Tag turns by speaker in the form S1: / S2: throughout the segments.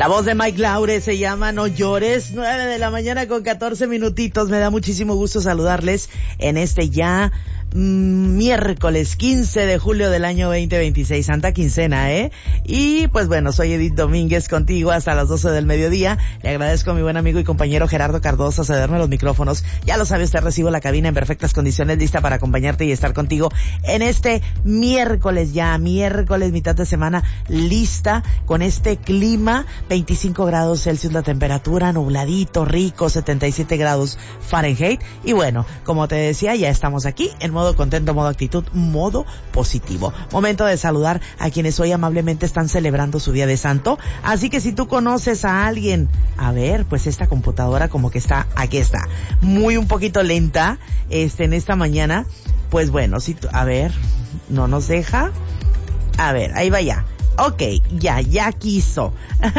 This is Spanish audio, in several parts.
S1: La voz de Mike Laure se llama No Llores, 9 de la mañana con 14 minutitos. Me da muchísimo gusto saludarles en este ya miércoles 15 de julio del año 2026, Santa Quincena, Y pues bueno, soy Edith Domínguez contigo hasta las 12 del mediodía. Le agradezco a mi buen amigo y compañero Gerardo Cardoso cederme los micrófonos. Ya lo sabe usted, recibo la cabina en perfectas condiciones, lista para acompañarte y estar contigo en este miércoles, mitad de semana, lista con este clima, 25 grados Celsius la temperatura, nubladito, rico, 77 grados Fahrenheit. Y bueno, como te decía, ya estamos aquí en modo contento, modo actitud, modo positivo. Momento de saludar a quienes hoy amablemente están celebrando su día de santo. Así que si tú conoces a alguien, a ver, pues esta computadora como que está, aquí está, muy un poquito lenta, en esta mañana. Pues bueno, si tú, a ver, no nos deja. A ver, ahí va ya. Ok, ya quiso.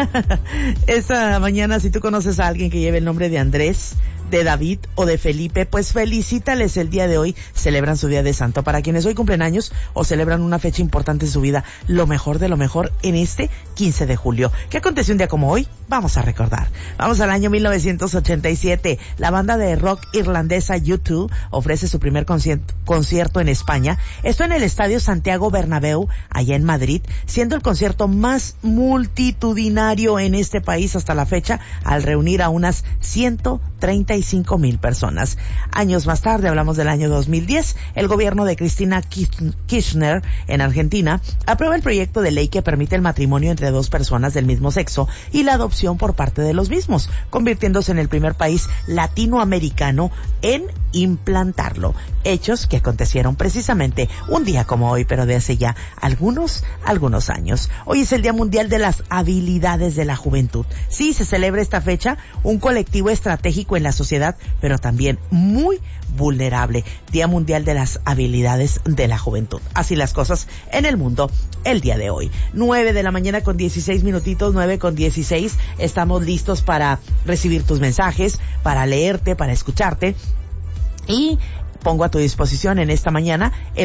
S1: Esta mañana, si tú conoces a alguien que lleve el nombre de Andrés, de David o de Felipe, pues felicítales el día de hoy, celebran su día de santo. Para quienes hoy cumplen años o celebran una fecha importante en su vida, lo mejor de lo mejor en este 15 de julio. ¿Qué aconteció un día como hoy? Vamos a recordar. Vamos al año 1987. La banda de rock irlandesa U2 ofrece su primer concierto en España. Esto en el Estadio Santiago Bernabéu, allá en Madrid, siendo el concierto más multitudinario en este país hasta la fecha, al reunir a unas 135,000 personas. Años más tarde, hablamos del año 2010, el gobierno de Cristina Kirchner en Argentina aprueba el proyecto de ley que permite el matrimonio entre dos personas del mismo sexo y la adopción por parte de los mismos, convirtiéndose en el primer país latinoamericano en implantarlo. Hechos que acontecieron precisamente un día como hoy, pero de hace ya algunos años. Hoy es el Día Mundial de las Habilidades de la Juventud. Sí, se celebra esta fecha, un colectivo estratégico en la sociedad, pero también muy vulnerable. Día Mundial de las Habilidades de la Juventud. Así las cosas en el mundo el día de hoy. 9 de la mañana con 16 minutitos, 9 con 16. Estamos listos para recibir tus mensajes, para leerte, para escucharte. Y pongo a tu disposición en esta mañana el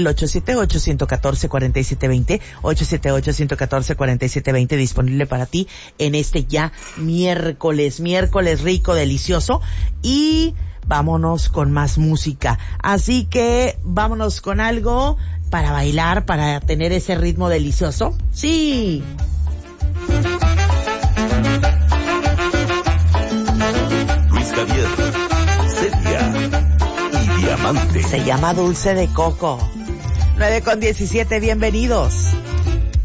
S1: 878-114-4720, 878-114-4720, disponible para ti en este ya miércoles rico, delicioso. Y vámonos con más música. Así que vámonos con algo para bailar, para tener ese ritmo delicioso. ¡Sí!
S2: Luis Javier, Celia y Diamante.
S1: Se llama Dulce de Coco. 9 con 17, bienvenidos.